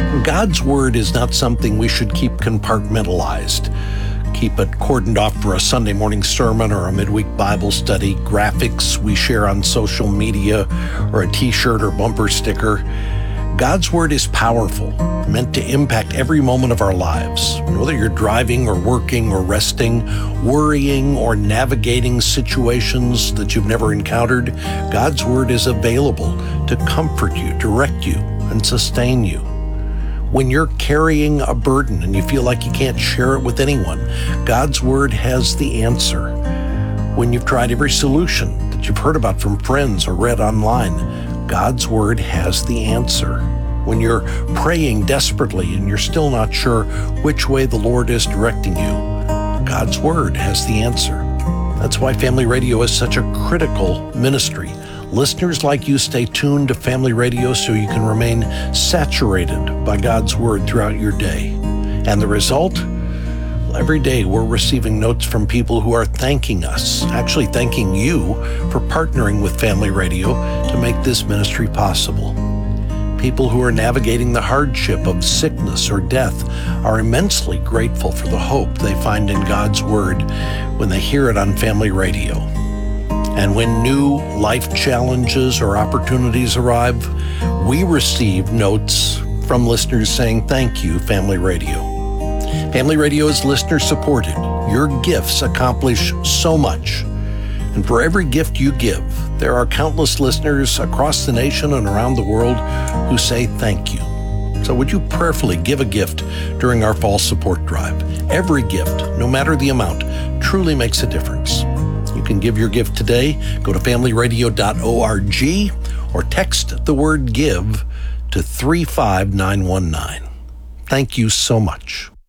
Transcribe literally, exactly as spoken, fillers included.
God's Word is not something we should keep compartmentalized. Keep it cordoned off for a Sunday morning sermon or a midweek Bible study, graphics we share on social media, or a t-shirt or bumper sticker. God's Word is powerful, meant to impact every moment of our lives. Whether you're driving or working or resting, worrying or navigating situations that you've never encountered, God's Word is available to comfort you, direct you, and sustain you. When you're carrying a burden and you feel like you can't share it with anyone, God's Word has the answer. When you've tried every solution that you've heard about from friends or read online, God's Word has the answer. When you're praying desperately and you're still not sure which way the Lord is directing you, God's Word has the answer. That's why Family Radio is such a critical ministry. Listeners like you stay tuned to Family Radio so you can remain saturated by God's Word throughout your day. And the result? Well, every day we're receiving notes from people who are thanking us, actually thanking you for partnering with Family Radio to make this ministry possible. People who are navigating the hardship of sickness or death are immensely grateful for the hope they find in God's Word when they hear it on Family Radio. And when new life challenges or opportunities arrive, we receive notes from listeners saying, "Thank you, Family Radio." Family Radio is listener supported. Your gifts accomplish so much. And for every gift you give, there are countless listeners across the nation and around the world who say thank you. So would you prayerfully give a gift during our fall support drive? Every gift, no matter the amount, truly makes a difference. You can give your gift today. Go to family radio dot org or text the word GIVE to three five nine one nine. Thank you so much.